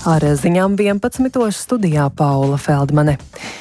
Ar ziņām 11. studijā Paula Feldmane.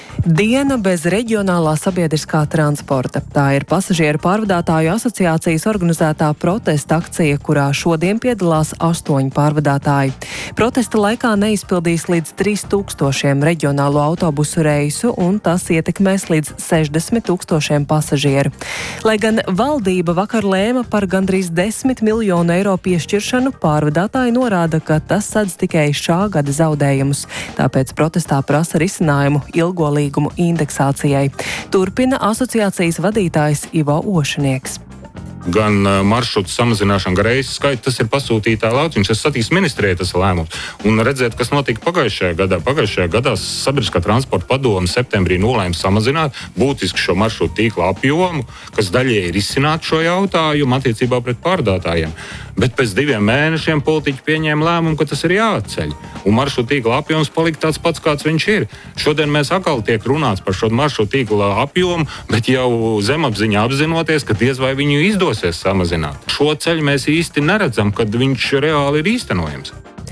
Diena bez reģionālā sabiedriskā transporta. Tā ir pasažieru pārvadātāju asociācijas organizētā protesta akcija, kurā šodien piedalās 8 pārvadātāji. Protesta laikā neizpildīs līdz 3000 reģionālo autobusu reisu, un tas ietekmēs līdz 60 000 pasažieru. Lai gan valdība vakar lēma par gandrīz 10 miljonu eiro piešķiršanu, pārvadātāji norāda, ka tas sadz tikai šā gada zaudējumus. Tāpēc protestā prasa risinājumu ilgo līgumu indeksācijai. Turpina asociācijas vadītājs Ivo Ošanieks. Gan maršrutu samazināšana, gan reisu skaitu, tas ir pasūtītā lauciņš. Es satiksmes ministrijai tas lēmums. Un redzēt, kas notika pagājušajā gadā. Pagājušajā gadā Sabiedriskā transporta padome septembrī nolēma samazināt būtiski šo maršrutu tīkla apjomu, kas daļēji ir izsināt šo jautājumu attiecībā pret pārvadātājiem. Bet pēc 2 mēnešiem politiķi pieņēma lēmumu, ka tas ir jāatceļ. Un maršrutu tīkla apjoms palika tāds pats, kāds viņš ir. Šodien mēs atkal tiek runāts par šo maršrutu tīkla apjomu, bet jau zemapziņā apzinoties, ka diez vai viņu izdosies samazināt. Šo ceļu mēs īsti neredzam, kad viņš reāli ir īstenojams.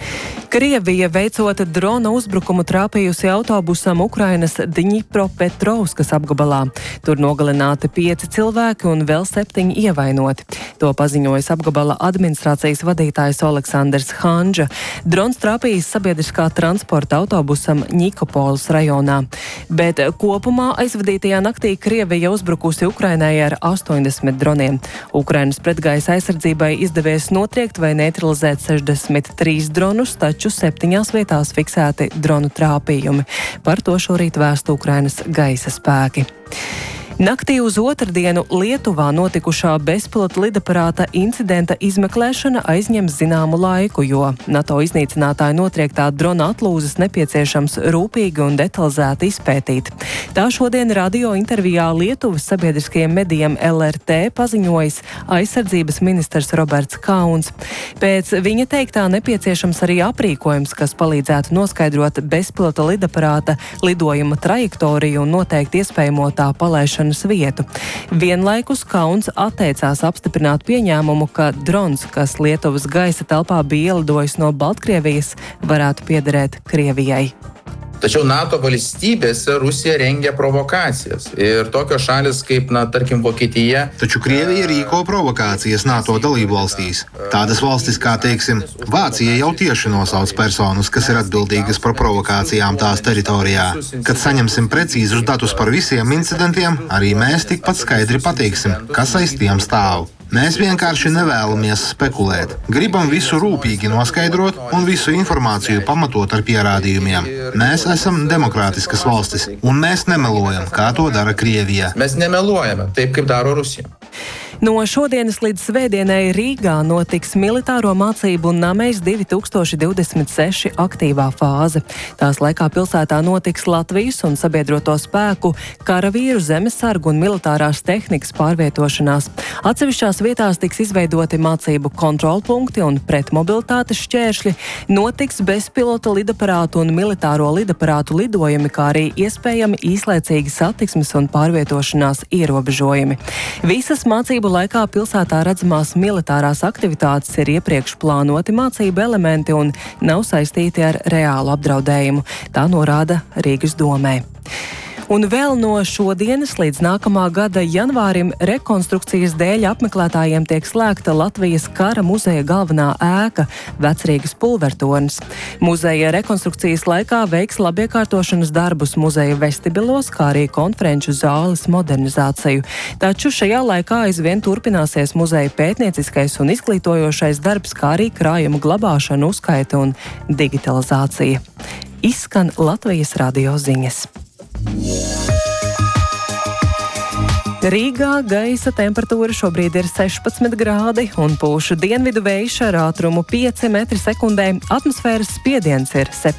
Krievija veicot drona uzbrukumu trāpījusi autobusam Ukrainas Dņipropetrovskas apgabalā. Tur nogalināti 5 cilvēki un vēl 7 ievainoti. To paziņojas apgabala administrācijas vadītājs Oleksandrs Handža. Drons trāpījis sabiedriskā transporta autobusam Ņikopoles rajonā. Bet kopumā aizvadītajā naktī Krievija uzbrukusi Ukrainai ar 80 droniem. Ukrainas pretgaisa aizsardzībai izdevies notriekt vai neutralizēt 63 dronus, taču 7 vietās fiksēti dronu trāpījumi. Par to šorīt vēsta Ukrainas gaisa spēki. Naktī uz otrdienu Lietuvā notikušā bezpilota lidaparāta incidenta izmeklēšana aizņem zināmu laiku, jo NATO iznīcinātāju notriektā drona atlūzas nepieciešams rūpīgi un detalizēti izpētīt. Tā šodien radio intervijā Lietuvas sabiedriskajiem medijiem LRT paziņojis aizsardzības ministrs Roberts Kauns. Pēc viņa teiktā nepieciešams arī aprīkojums, kas palīdzētu noskaidrot bezpilota lidaparāta lidojuma trajektoriju un noteikt iespējamo tā palaišanu vietu. Vienlaikus Kauns atteicās apstiprināt pieņēmumu, ka drons, kas Lietuvas gaisa telpā bija ielidojis no Baltkrievijas, varētu piederēt Krievijai. Tačiau NATO valstybėse Rusija rengia provokacijas. Ir tokios šalis kaip, tarkim, Vokietija. Taču Krievija rīko provokācijas NATO dalību valstīs. Tādas valstis kā, teiksim, Vācija jau tieši nosauc personas, kas ir atbildīgas par provokācijām tās teritorijā. Kad saņemsim precīzus datus par visiem incidentiem, arī mēs tikpat skaidri pateiksim, kas aiz tiem stāv. Mēs vienkārši nevēlamies spekulēt. Gribam visu rūpīgi noskaidrot un visu informāciju pamatot ar pierādījumiem. Mēs esam demokrātiskas valstis, un mēs nemelojam, kā to dara Krievija. Mēs nemelojam, taip kaip daro Rusija. No šodienas līdz svētdienai Rīgā notiks militāro mācību Nameis 2026 aktīvā fāze. Tās laikā pilsētā notiks Latvijas un sabiedroto spēku, karavīru, zemesargu un militārās tehnikas pārvietošanās. Atsevišķās vietās tiks izveidoti mācību kontrolpunkti un pretmobilitātes šķēršļi, notiks bezpilota lidaparātu un militāro lidaparātu lidojumi, kā arī iespējami īslaicīgi satiksmes un pārvietošanās ierobežojumi. Visas mācību laikā pilsētā redzamās militārās aktivitātes ir iepriekš plānoti mācību elementi un nav saistīti ar reālu apdraudējumu. Tā norāda Rīgas domē. Un vēl no šodienas līdz nākamā gada janvārim rekonstrukcijas dēļ apmeklētājiem tiek slēgta Latvijas kara muzeja galvenā ēka Vecrīgas pulvertornis. Muzeja rekonstrukcijas laikā veiks labiekārtošanas darbus muzeja vestibilos, kā arī konferenču zāles modernizāciju. Taču šajā laikā aizvien turpināsies muzeja pētnieciskais un izglītojošais darbs, kā arī krājuma glabāšana, uzskaita un digitalizācija. Izskan Latvijas radio ziņas. Rīgā gaisa temperatūra šobrīd ir 16 grādi un pūš dienvidu vējš ar ātrumu 5 metri sekundē. Atmosfēras spiediens ir 7.